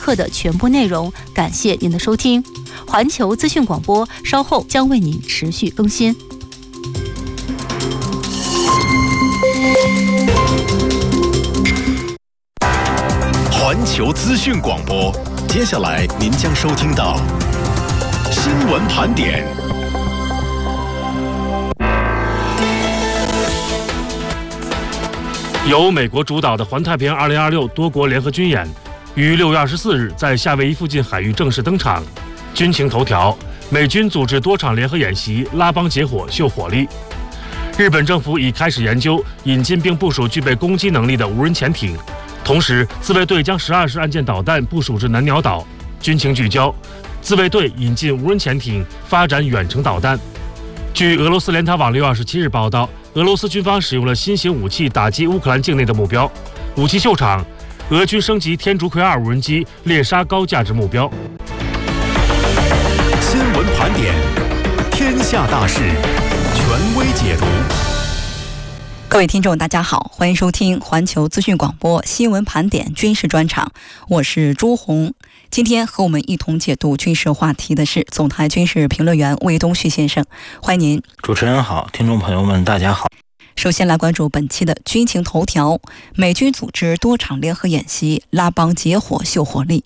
刻的全部内容。感谢您的收听，环球资讯广播稍后将为您持续更新。 环球资讯广播，接下来您将收听到新闻盘点。 由美国主导的环太平洋2026多国联合军演于6月24日在夏威夷附近海域正式登场。军情头条：美军组织多场联合演习，拉帮结伙秀火力。日本政府已开始研究引进并部署具备攻击能力的无人潜艇。同时，自卫队将12式岸舰导弹部署至南鸟岛。军情聚焦：自卫队引进无人潜艇，发展远程导弹。据俄罗斯联塔网6月27日报道，俄罗斯军方使用了新型武器打击乌克兰境内的目标。武器秀场，俄军升级天竺葵2无人机猎杀高价值目标。 新闻盘点，天下大事，权威解读。 各位听众大家好，欢迎收听环球资讯广播新闻盘点军事专场，我是朱红。今天和我们一同解读军事话题的是总台军事评论员魏东旭先生，欢迎您。 主持人好，听众朋友们大家好。 首先来关注本期的军情头条：美军组织多场联合演习，拉帮结伙秀火力。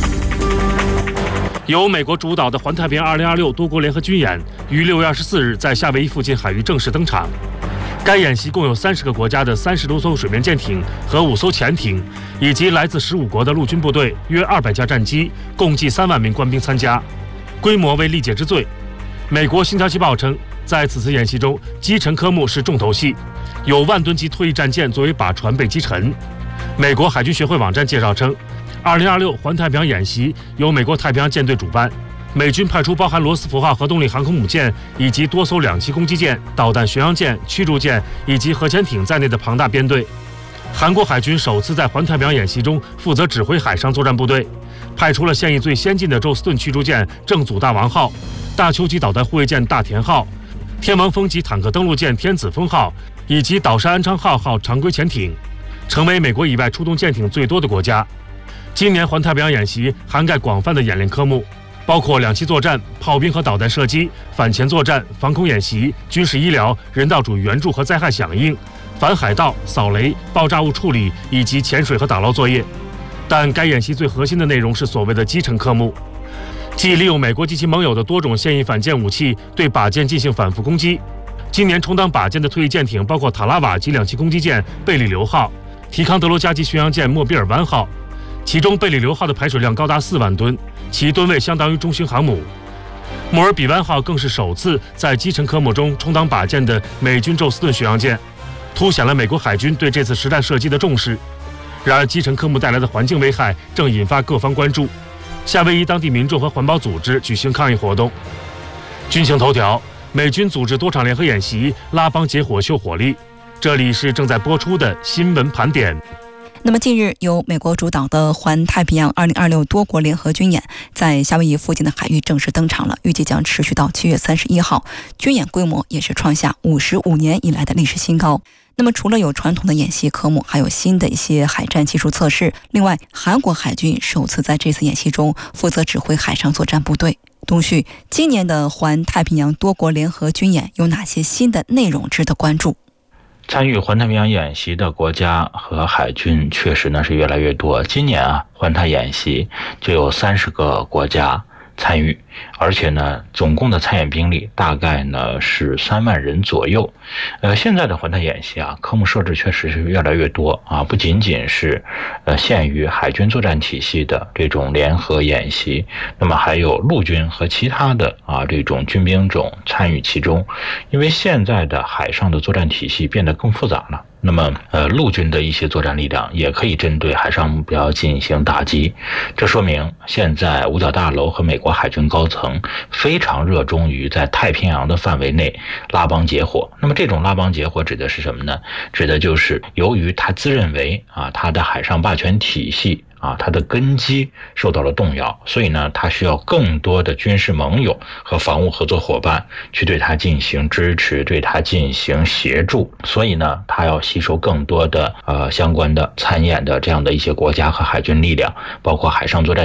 由美国主导的环太平洋2026多国联合军演于6月24日在夏威夷附近海域正式登场。该演习共有30个国家的30多艘水面舰艇和5艘潜艇，以及来自15国的陆军部队约200架战机，共计3万名官兵参加，规模为历届之最。美国《星条旗报》称，在此次演习中，击沉科目是重头戏，有万吨级退役战舰作为靶船被击沉。美国海军学会网站介绍称，2026环太平洋演习由美国太平洋舰队主办。美军派出包含罗斯福号核动力航空母舰以及多艘2栖攻击舰、导弹巡洋舰、驱逐舰以及核潜艇在内的庞大编队。韩国海军首次在环太平洋演习中负责指挥海上作战部队，派出了现役最先进的宙斯盾驱逐舰正祖大王号、大邱级导弹护卫舰大田号、天王峰级坦克登陆舰天子峰号以及岛山安昌号常规潜艇，成为美国以外出动舰艇最多的国家。今年环太平洋演习涵盖广泛的演练科目，包括2栖作战、炮兵和导弹射击、反潜作战、防空演习、军事医疗、人道主义援助和灾害响应、反海盗、扫雷、爆炸物处理以及潜水和打捞作业。但该演习最核心的内容是所谓的击沉科目，即利用美国及其盟友的多种现役反舰武器对靶舰进行反复攻击。今年充当靶舰的退役舰艇包括塔拉瓦级2栖攻击舰贝里流号、提康德罗加级巡洋舰莫比尔湾号，其中贝里流号的排水量高达4万吨，其吨位相当于中型航母。莫尔比湾号更是首次在击沉科目中充当靶舰的美军宙斯盾巡洋舰，凸显了美国海军对这次实弹射击的重视。然而，击沉科目带来的环境危害正引发各方关注。夏威夷当地民众和环保组织举行抗议活动。军情头条：美军组织多场联合演习，拉帮结伙秀火力。这里是正在播出的新闻盘点。 那么近日，由美国主导的环太平洋2026多国联合军演在夏威夷附近的海域正式登场了，预计将持续到7月31号。军演规模也是创下55年以来的历史新高。那么除了有传统的演习科目，还有新的一些海战技术测试。另外，韩国海军首次在这次演习中负责指挥海上作战部队。东旭，今年的环太平洋多国联合军演有哪些新的内容值得关注？ 参与环太平洋演习的国家和海军确实是越来越多。今年环太演习就有30个国家参与，而且总共的参演兵力大概是3万人左右。现在的环太演习科目设置确实是越来越多不仅仅是限于海军作战体系的这种联合演习，那么还有陆军和其他的这种军兵种参与其中。因为现在的海上的作战体系变得更复杂了，那么陆军的一些作战力量也可以针对海上目标进行打击。这说明现在五角大楼和美国海军高层非常热衷于在太平洋的范围内拉帮结伙。那么这种拉帮结伙指的是什么呢？指的就是由于他自认为他的海上霸权体系它的根基受到了动摇，所以他需要更多的军事盟友和防务合作伙伴去对他进行支持，对他进行协助。所以他要吸收更多的相关的参演的这样的一些国家和海军力量，包括海上作战